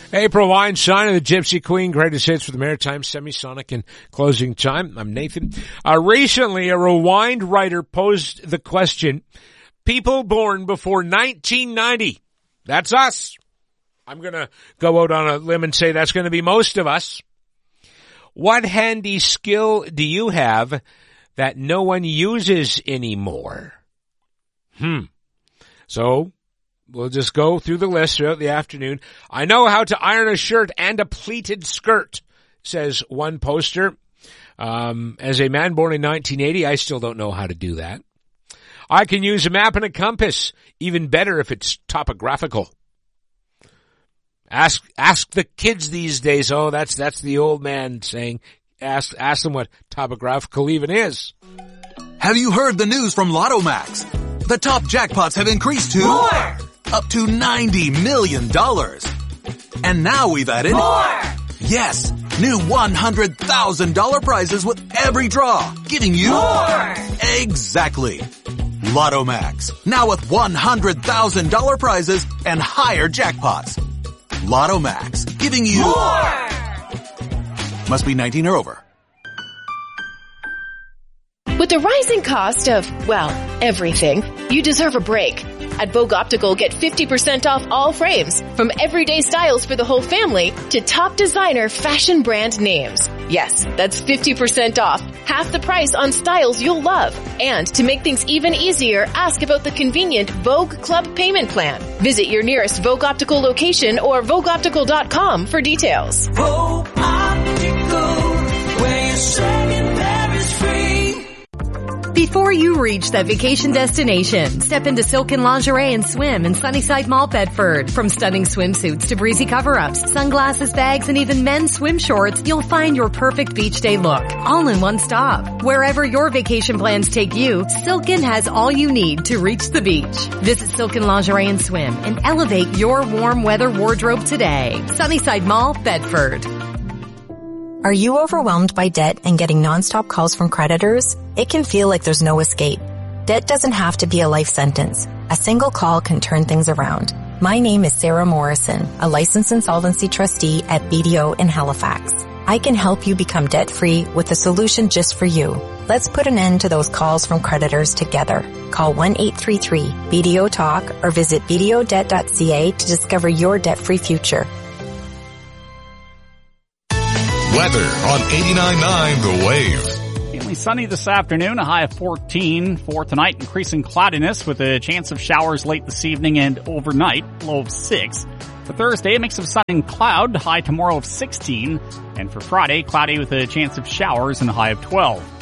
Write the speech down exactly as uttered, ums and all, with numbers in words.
April Weinstein of the Gypsy Queen, greatest hits for the Maritime, Semisonic, and Closing Time. I'm Nathan. Uh, recently, a Rewind writer posed the question, people born before nineteen ninety, that's us. I'm going to go out on a limb and say that's going to be most of us. What handy skill do you have that no one uses anymore? Hmm. So, we'll just go through the list throughout the afternoon. I know how to iron a shirt and a pleated skirt, says one poster. Um, as a man born in nineteen eighty, I still don't know how to do that. I can use a map and a compass, even better if it's topographical. Ask, ask the kids these days. Oh, that's, that's the old man saying, ask, ask them what topographical even is. Have you heard the news from Lotto Max? The top jackpots have increased to more, up to ninety million dollars. And now we've added more. Yes, new one hundred thousand dollars prizes with every draw, giving you more. Exactly. Lotto Max, now with one hundred thousand dollars prizes and higher jackpots. Lotto Max, giving you more. Must be nineteen or over. With the rising cost of, well, everything, you deserve a break. At Vogue Optical, get fifty percent off all frames, from everyday styles for the whole family to top designer fashion brand names. Yes, that's fifty percent off, half the price on styles you'll love. And to make things even easier, ask about the convenient Vogue Club payment plan. Visit your nearest Vogue Optical location or vogue optical dot com for details. Vogue Optical, where you're saying there is free. Before you reach that vacation destination, step into Silken Lingerie and Swim in Sunnyside Mall, Bedford. From stunning swimsuits to breezy cover-ups, sunglasses, bags, and even men's swim shorts, you'll find your perfect beach day look, all in one stop. Wherever your vacation plans take you, Silken has all you need to reach the beach. Visit Silken Lingerie and Swim and elevate your warm weather wardrobe today. Sunnyside Mall, Bedford. Are you overwhelmed by debt and getting nonstop calls from creditors? It can feel like there's no escape. Debt doesn't have to be a life sentence. A single call can turn things around. My name is Sarah Morrison, a licensed insolvency trustee at B D O in Halifax. I can help you become debt-free with a solution just for you. Let's put an end to those calls from creditors together. Call one eight three three B D O talk or visit b d o debt dot c a to discover your debt-free future. Weather on eighty-nine point nine The Wave. Mainly sunny this afternoon, a high of fourteen. For tonight, increasing cloudiness with a chance of showers late this evening and overnight, low of six. For Thursday, a mix of sun and cloud, high tomorrow of sixteen. And for Friday, cloudy with a chance of showers and a high of twelve.